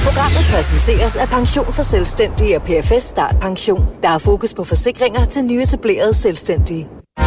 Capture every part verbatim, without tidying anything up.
Programmet præsenteres af Pension for Selvstændige og P F S Start Pension, der har fokus på forsikringer til nyetablerede selvstændige.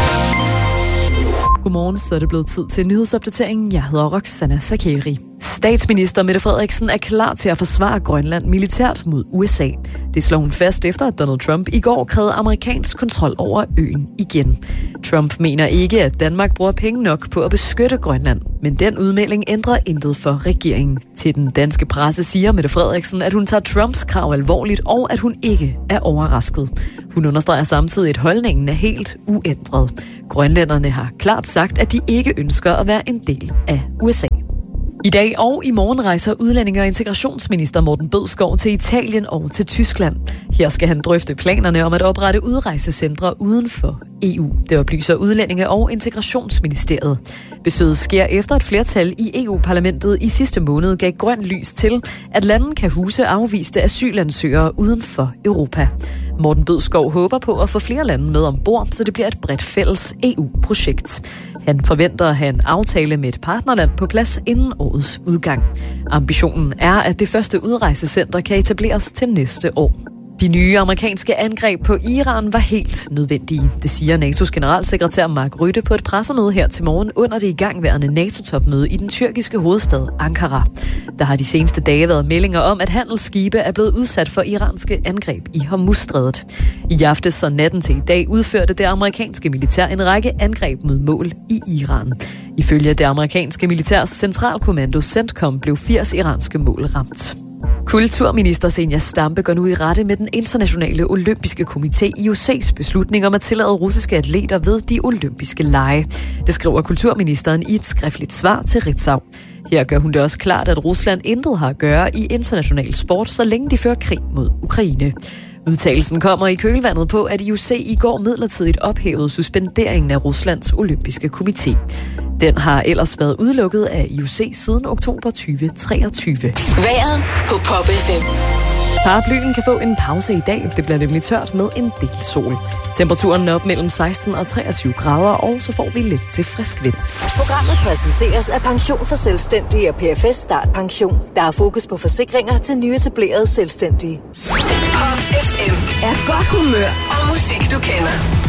Godmorgen, så er det blevet tid til nyhedsopdateringen. Jeg hedder Roxana Sakeri. Statsminister Mette Frederiksen er klar til at forsvare Grønland militært mod U S A. Det slår hun fast efter, at Donald Trump i går krævede amerikansk kontrol over øen igen. Trump mener ikke, at Danmark bruger penge nok på at beskytte Grønland, men den udmelding ændrer intet for regeringen. Til den danske presse siger Mette Frederiksen, at hun tager Trumps krav alvorligt, og at hun ikke er overrasket. Hun understreger samtidig, at holdningen er helt uændret. Grønlænderne har klart sagt, at de ikke ønsker at være en del af U S A. I dag og i morgen rejser udlændinge- og integrationsminister Morten Bødskov til Italien og til Tyskland. Her skal han drøfte planerne om at oprette udrejsecentre uden for E U. Det oplyser Udlændinge- og Integrationsministeriet. Besøget sker efter et flertal i E U-parlamentet i sidste måned gav grøn lys til, at landet kan huse afviste asylansøgere uden for Europa. Morten Bødskov håber på at få flere lande med ombord, så det bliver et bredt fælles E U-projekt. Han forventer at have en aftale med et partnerland på plads inden årets udgang. Ambitionen er, at det første udrejsecenter kan etableres til næste år. De nye amerikanske angreb på Iran var helt nødvendige. Det siger N A T O's generalsekretær Mark Rutte på et pressemøde her til morgen under det igangværende NATO-topmøde i den tyrkiske hovedstad Ankara. Der har de seneste dage været meldinger om, at handelsskibe er blevet udsat for iranske angreb i Hormuzstrædet. I aftes og natten til i dag udførte det amerikanske militær en række angreb mod mål i Iran. Ifølge det amerikanske militærs centralkommando CENTCOM blev firs iranske mål ramt. Kulturminister Zenia Stampe går nu i rette med den internationale olympiske komité I O C's beslutning om at tillade russiske atleter ved de olympiske lege. Det skriver kulturministeren i et skriftligt svar til Ritzau. Her gør hun det også klart, at Rusland intet har at gøre i international sport, så længe de fører krig mod Ukraine. Udtalelsen kommer i kølvandet på, at I O C i går midlertidigt ophævede suspenderingen af Ruslands olympiske komité. Den har ellers været udelukket af I O C siden oktober tyve treogtyve. Vejret på Pop F M. Paraplyen kan få en pause i dag. Det bliver nemlig tørt med en del sol. Temperaturen er op mellem seksten og treogtyve grader, og så får vi lidt til frisk vind. Programmet præsenteres af Pension for Selvstændige og P F S Start Pension, der har fokus på forsikringer til nyetablerede selvstændige. Pop F M er godt humør og musik, du kender.